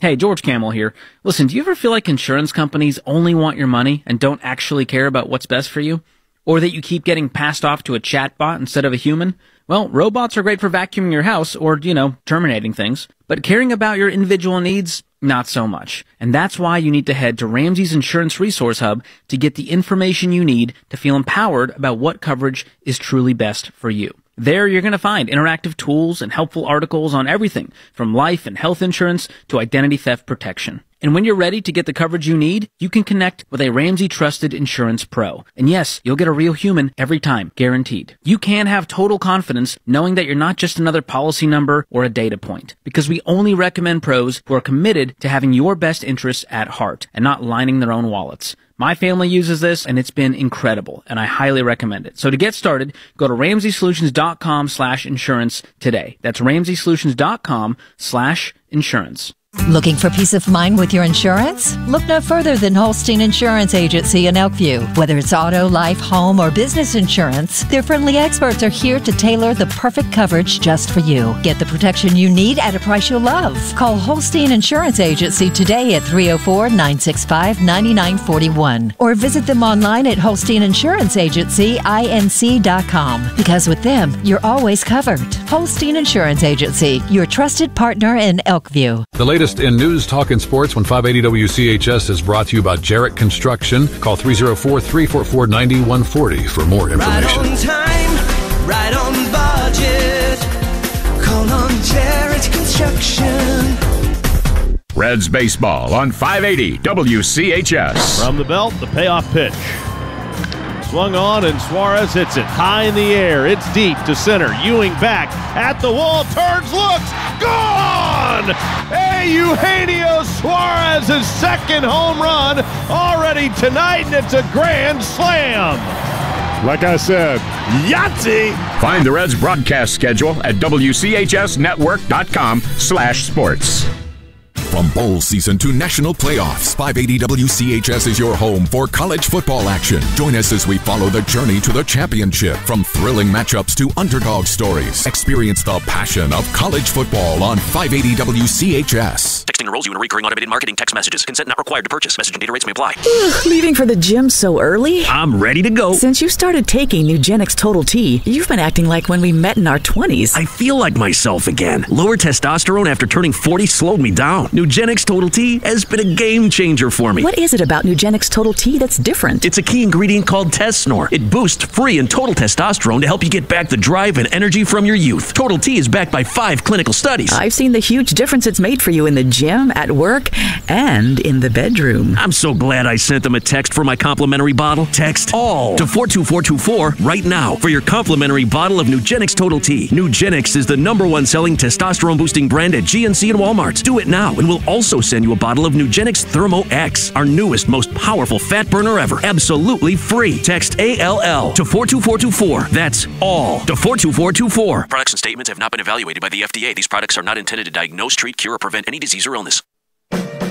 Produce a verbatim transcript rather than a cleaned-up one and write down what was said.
Hey, George Camel here. Listen, do you ever feel like insurance companies only want your money and don't actually care about what's best for you? Or that you keep getting passed off to a chatbot instead of a human? Well, robots are great for vacuuming your house or, you know, terminating things. But caring about your individual needs, not so much. And that's why you need to head to Ramsey's Insurance Resource Hub to get the information you need to feel empowered about what coverage is truly best for you. There you're going to find interactive tools and helpful articles on everything from life and health insurance to identity theft protection. And when you're ready to get the coverage you need, you can connect with a Ramsey Trusted Insurance Pro. And yes, you'll get a real human every time, guaranteed. You can have total confidence knowing that you're not just another policy number or a data point, because we only recommend pros who are committed to having your best interests at heart and not lining their own wallets. My family uses this, and it's been incredible, and I highly recommend it. So to get started, go to ramsey solutions dot com slash insurance today. That's ramsey solutions dot com slash insurance. Looking for peace of mind with your insurance? Look no further than Holstein Insurance Agency in Elkview. Whether it's auto, life, home, or business insurance, their friendly experts are here to tailor the perfect coverage just for you. Get the protection you need at a price you'll love. Call Holstein Insurance Agency today at three oh four, nine six five, nine nine four one or visit them online at holstein insurance agency inc dot com, because with them, you're always covered. Holstein Insurance Agency, your trusted partner in Elkview. The latest in news, talk, and sports when five eighty W C H S is brought to you by Jarrett Construction. Call three oh four, three four four, nine one four oh for more information. Right on time, right on budget. Call on Jarrett Construction. Reds baseball on five eighty W C H S. From the belt, the payoff pitch. Swung on, and Suarez hits it high in the air. It's deep to center. Ewing back at the wall, turns, looks, gone! A Eugenio Suarez's second home run already tonight, and it's a grand slam. Like I said, Yahtzee! Find the Reds broadcast schedule at W C H S network dot com slash sports. From bowl season to national playoffs, five eighty W C H S is your home for college football action. Join us as we follow the journey to the championship. From thrilling matchups to underdog stories, experience the passion of college football on five eighty W C H S. Texting enrolls you in recurring automated marketing text messages. Consent not required to purchase. Message and data rates may apply. Ugh, leaving for the gym so early? I'm ready to go. Since you started taking Nugenix Total T, you've been acting like when we met in our twenties. I feel like myself again. Lower testosterone after turning forty slowed me down. Nugenix Total T has been a game changer for me. What is it about Nugenix Total T that's different? It's a key ingredient called Tesnor. It boosts free and total testosterone to help you get back the drive and energy from your youth. Total T is backed by five clinical studies. I've seen the huge difference it's made for you in the gym, at work, and in the bedroom. I'm so glad I sent them a text for my complimentary bottle. Text ALL to four two four two four right now for your complimentary bottle of Nugenix Total T. Nugenix is the number one selling testosterone boosting brand at G N C and Walmart. Do it now, and we'll also send you a bottle of Nugenix Thermo X, our newest, most powerful fat burner ever. Absolutely free. Text A L L to four two four two four. That's ALL to four two four two four. Products and statements have not been evaluated by the F D A. These products are not intended to diagnose, treat, cure, or prevent any disease or illness.